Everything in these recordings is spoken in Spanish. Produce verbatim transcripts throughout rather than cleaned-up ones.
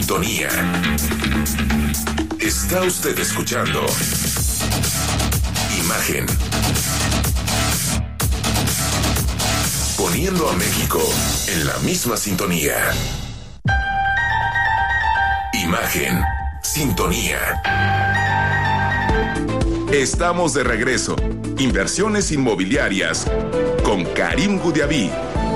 sintonía. Está usted escuchando Imagen. Poniendo a México en la misma sintonía. Imagen, sintonía. Estamos de regreso. Inversiones inmobiliarias con Karim Goudiaby.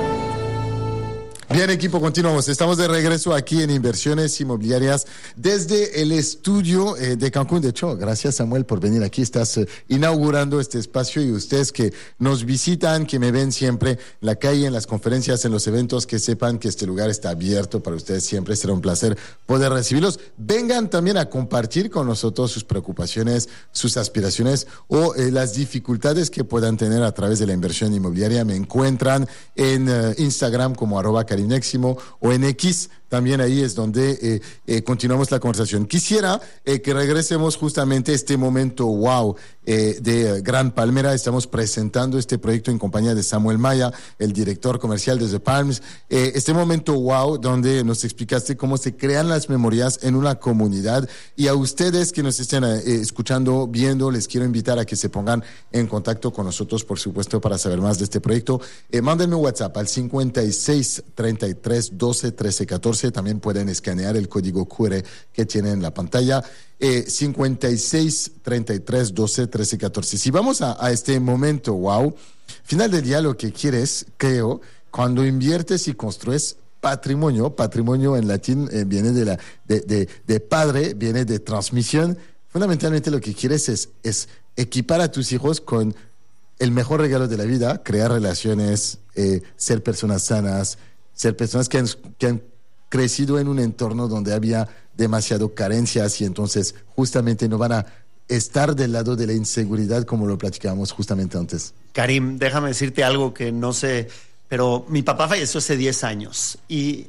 Bien, equipo, continuamos. Estamos de regreso aquí en Inversiones Inmobiliarias desde el estudio eh, de Cancún. De hecho, gracias, Samuel, por venir aquí. Estás eh, inaugurando este espacio, y ustedes que nos visitan, que me ven siempre en la calle, en las conferencias, en los eventos, que sepan que este lugar está abierto para ustedes siempre. Será un placer poder recibirlos. Vengan también a compartir con nosotros sus preocupaciones, sus aspiraciones o eh, las dificultades que puedan tener a través de la inversión inmobiliaria. Me encuentran en eh, Instagram como arroba Neximo, o en X, también ahí es donde eh, eh, continuamos la conversación. Quisiera eh, que regresemos justamente a este momento wow eh, de Gran Palmera. Estamos presentando este proyecto en compañía de Samuel Maya, el director comercial de The Palms. Eh, este momento wow donde nos explicaste cómo se crean las memorias en una comunidad, y a ustedes que nos estén eh, escuchando, viendo, les quiero invitar a que se pongan en contacto con nosotros, por supuesto, para saber más de este proyecto. Eh, mándenme un WhatsApp al cincuenta y seis, treinta y tres, doce, trece, catorce. También pueden escanear el código cu erre que tienen en la pantalla. Eh, cincuenta y seis, treinta y tres, doce, trece, catorce. Si vamos a, a este momento, wow, final del día lo que quieres, creo, cuando inviertes y construyes patrimonio, patrimonio en latín eh, viene de, la, de, de, de padre, viene de transmisión. Fundamentalmente lo que quieres es, es equipar a tus hijos con el mejor regalo de la vida, crear relaciones, eh, ser personas sanas, ser personas que han, que han crecido en un entorno donde había demasiado carencias, y entonces justamente no van a estar del lado de la inseguridad, como lo platicábamos justamente antes. Karim, déjame decirte algo que no sé, pero mi papá falleció hace diez años, y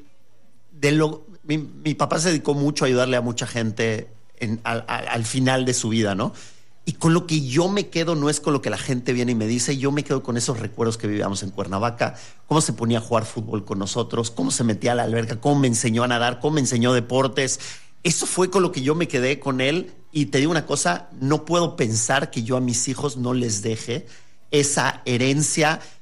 de lo, mi, mi papá se dedicó mucho a ayudarle a mucha gente en, al, al, al final de su vida, ¿no? Y con lo que yo me quedo no es con lo que la gente viene y me dice, yo me quedo con esos recuerdos que vivíamos en Cuernavaca, cómo se ponía a jugar fútbol con nosotros, cómo se metía a la alberca, cómo me enseñó a nadar, cómo me enseñó deportes. Eso fue con lo que yo me quedé con él, y te digo una cosa, no puedo pensar que yo a mis hijos no les deje esa herencia